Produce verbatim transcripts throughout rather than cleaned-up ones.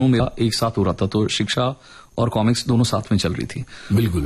मेरा एक साथ हो रहा था, तो शिक्षा और कॉमिक्स दोनों साथ में चल रही थी। बिल्कुल।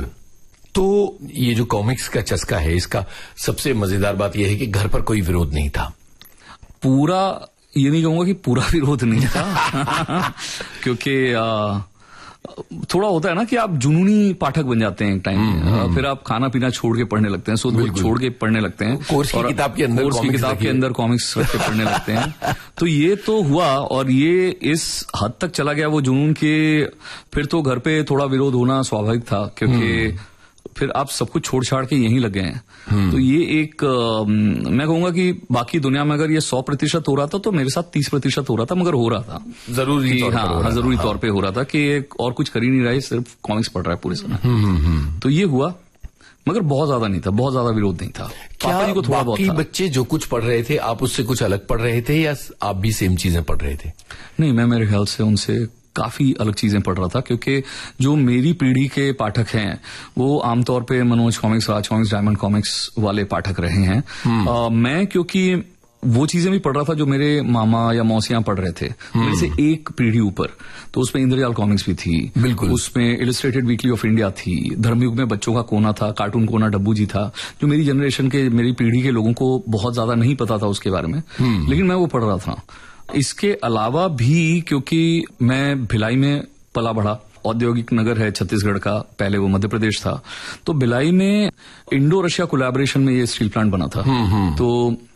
तो ये जो कॉमिक्स का चस्का है, इसका सबसे मजेदार बात यह है कि घर पर कोई विरोध नहीं था। पूरा ये नहीं कहूंगा कि पूरा विरोध नहीं था क्योंकि आ, थोड़ा होता है ना कि आप जुनूनी पाठक बन जाते हैं एक टाइम में, फिर आप खाना पीना छोड़ के पढ़ने लगते हैं, सोच छोड़ के पढ़ने लगते हैं, कोर्स की किताब के अंदर कोर्स की किताब के अंदर कॉमिक्स रख के पढ़ने लगते हैं। तो ये तो हुआ, और ये इस हद तक चला गया वो जुनून के फिर तो घर पे थोड़ा विरोध होना स्वाभाविक था, क्योंकि फिर आप सब कुछ छोड़ छाड़ के यहीं लगे हैं। तो ये एक आ, मैं कहूंगा कि बाकी दुनिया में अगर ये सौ प्रतिशत हो रहा था तो मेरे साथ तीस प्रतिशत हो रहा था, मगर हो रहा था जरूरी तौर हाँ, हाँ जरूरी तौर पे हो रहा था कि एक और कुछ कर ही नहीं रहा है, सिर्फ कॉमिक्स पढ़ रहा है पूरे समय। तो ये हुआ, मगर बहुत ज्यादा नहीं था, बहुत ज्यादा विरोध नहीं था। क्या जी को थोड़ा बाकी बहुत बच्चे जो कुछ पढ़ रहे थे आप उससे कुछ अलग पढ़ रहे थे, या आप भी सेम चीजें पढ़ रहे थे? नहीं, मैं मेरे ख्याल से उनसे काफी अलग चीजें पढ़ रहा था, क्योंकि जो मेरी पीढ़ी के पाठक हैं वो आमतौर पे मनोज कॉमिक्स, राज कॉमिक्स, डायमंड कॉमिक्स वाले पाठक रहे हैं। आ, मैं क्योंकि वो चीजें भी पढ़ रहा था जो मेरे मामा या मौसियां पढ़ रहे थे, मेरे से एक पीढ़ी ऊपर, तो उसमें इंद्रजाल कॉमिक्स भी थी, बिल्कुल, उसमें इलस्ट्रेटेड वीकली ऑफ इंडिया थी, धर्मयुग में बच्चों का कोना था, कार्टून कोना डब्बू जी था, जो मेरी जनरेशन के, मेरी पीढ़ी के लोगों को बहुत ज्यादा नहीं पता था उसके बारे में, लेकिन मैं वो पढ़ रहा था। इसके अलावा भी क्योंकि मैं भिलाई में पला बढ़ा, औद्योगिक नगर है छत्तीसगढ़ का, पहले वो मध्य प्रदेश था, तो भिलाई में इंडो रशिया कोलैबोरेशन में ये स्टील प्लांट बना था, तो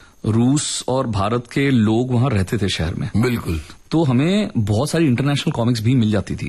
रूस और भारत के लोग वहां रहते थे शहर में। बिल्कुल। तो हमें बहुत सारी इंटरनेशनल कॉमिक्स भी मिल जाती थी,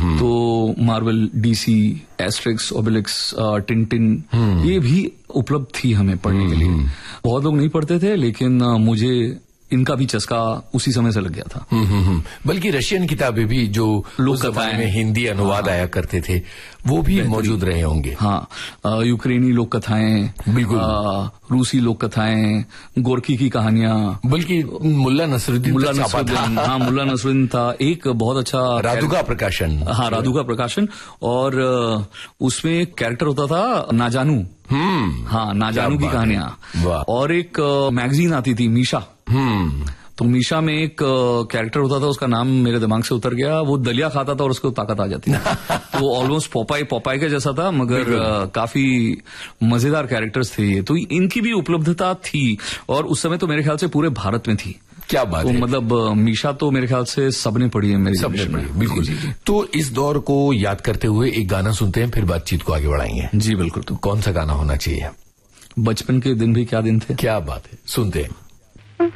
तो मार्वल, डीसी, एस्ट्रिक्स, ओबेलिक्स, टिंटिन, ये भी उपलब्ध थी हमें पढ़ने के लिए। बहुत लोग नहीं पढ़ते थे, लेकिन मुझे इनका भी चस्का उसी समय से लग गया था। हुँ, हुँ, हुँ। बल्कि रशियन किताबें भी जो लोक कथाएं में हिंदी अनुवाद हाँ, आया करते थे, वो भी मौजूद रहे होंगे। हाँ, यूक्रेनी लोक कथाएं, बिल्कुल, रूसी लोक कथाएं, गोरकी की कहानियां, बल्कि मुल्ला नसरुद्दीन मुल्ला नसरुद्दीन हाँ मुल्ला नसरुद्दीन था, एक बहुत अच्छा राधुका प्रकाशन, हाँ राधुका प्रकाशन, और उसमें एक कैरेक्टर होता था नाजानू, हम्म हाँ नाजानू की कहानियां, और एक मैगजीन आती थी मीशा, हम्म तो मीशा में एक कैरेक्टर होता था, उसका नाम मेरे दिमाग से उतर गया, वो दलिया खाता था और उसको ताकत आ जाती थी। तो वो ऑलमोस्ट पोपाई पोपाई के जैसा था, मगर काफी मजेदार कैरेक्टर्स थे ये, तो इनकी भी उपलब्धता थी, और उस समय तो मेरे ख्याल से पूरे भारत में थी। क्या बात तो है। मतलब मीशा तो मेरे ख्याल से सबने पढ़ी है, मेरी सबने पढ़ी, बिल्कुल। जी, जी। तो इस दौर को याद करते हुए एक गाना सुनते हैं, फिर बातचीत को आगे बढ़ाएंगे। जी बिल्कुल। तो कौन सा गाना होना चाहिए? बचपन के दिन भी क्या दिन थे। क्या बात है, सुनते हैं।